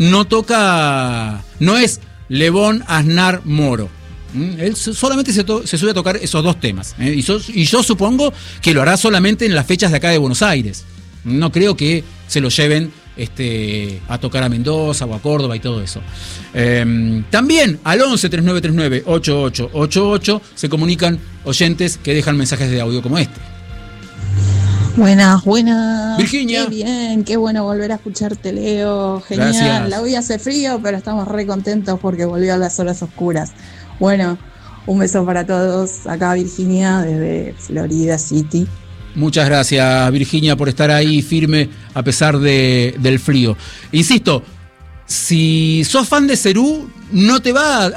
no es Lebón, Aznar, Moro. Él solamente se sube a tocar esos dos temas. Y yo supongo que lo hará solamente en las fechas de acá de Buenos Aires. No creo que se lo lleven a tocar a Mendoza o a Córdoba y todo eso. También al 11-3939-8888 se comunican oyentes que dejan mensajes de audio como este. Buenas. Virginia. Qué bien, qué bueno volver a escucharte, Leo. Genial. Gracias. La hoy hace frío, pero estamos re contentos porque volvió a las horas oscuras. Bueno, un beso para todos. Acá Virginia desde Florida City. Muchas gracias, Virginia, por estar ahí firme a pesar del frío. Insisto, si sos fan de Cerú, no te va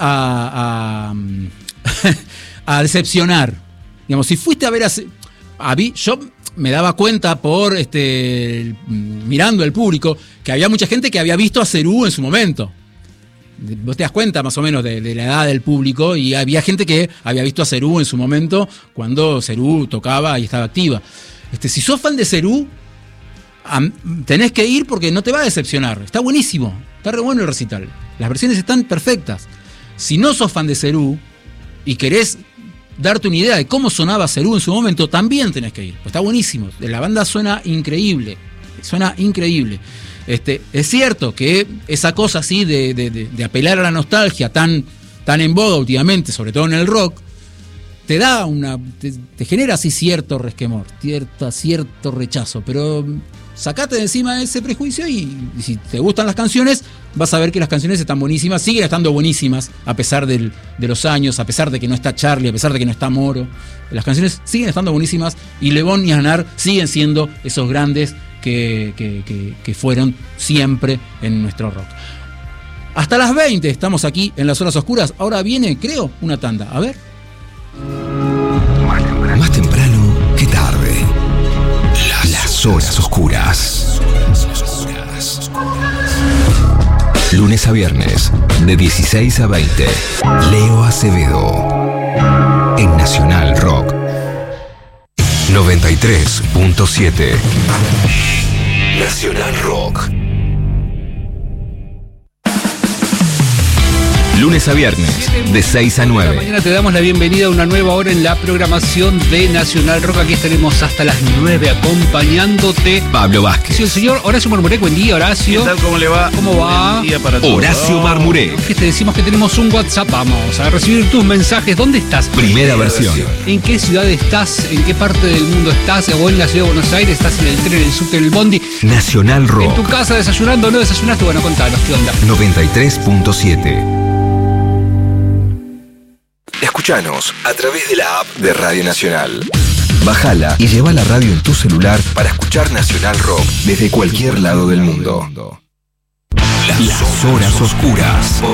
a decepcionar. Digamos, si fuiste a ver yo me daba cuenta por mirando el público que había mucha gente que había visto a Cerú en su momento. Vos te das cuenta más o menos de la edad del público, y había gente que había visto a Cerú en su momento cuando Cerú tocaba y estaba activa. Si sos fan de Cerú, tenés que ir porque no te va a decepcionar. Está buenísimo, está re bueno el recital. Las versiones están perfectas. Si no sos fan de Cerú y querés darte una idea de cómo sonaba Cerú en su momento, también tenés que ir. Está buenísimo. La banda suena increíble. Es cierto que esa cosa así de apelar a la nostalgia tan en boga últimamente, sobre todo en el rock, te da te genera así cierto resquemor, cierto rechazo, pero sacate de encima ese prejuicio y si te gustan las canciones, vas a ver que las canciones están buenísimas, siguen estando buenísimas a pesar de los años, a pesar de que no está Charlie, a pesar de que no está Moro. Las canciones siguen estando buenísimas y Lebón y Aznar siguen siendo esos grandes que fueron siempre en nuestro rock. Hasta las 20 estamos aquí en las horas oscuras. Ahora viene, creo, una tanda. A ver. Más temprano que tarde. Las horas oscuras. Lunes a viernes, de 16 a 20. Leo Acevedo. En Nacional Rock. 93.7. Nacional Rock. Lunes a viernes, de 6 a 9. Mañana te damos la bienvenida a una nueva hora en la programación de Nacional Rock. Aquí estaremos hasta las 9 acompañándote. Pablo Vázquez. Sí, el señor Horacio Marmuré. Buen día, Horacio. ¿Qué tal? ¿Cómo le va? ¿Cómo va? Buen día para todos. Horacio Marmuré. Que te decimos que tenemos un WhatsApp. Vamos a recibir tus mensajes. ¿Dónde estás? Primera versión. ¿En qué ciudad estás? ¿En qué parte del mundo estás? ¿O en la ciudad de Buenos Aires? ¿Estás en el tren, en el subte, en el bondi? Nacional Rock. ¿En tu casa desayunando o no desayunaste? Bueno, contanos, ¿qué onda? 93.7. Escuchanos a través de la app de Radio Nacional. Bájala y lleva la radio en tu celular para escuchar Nacional Rock desde cualquier lado del mundo. Las horas oscuras.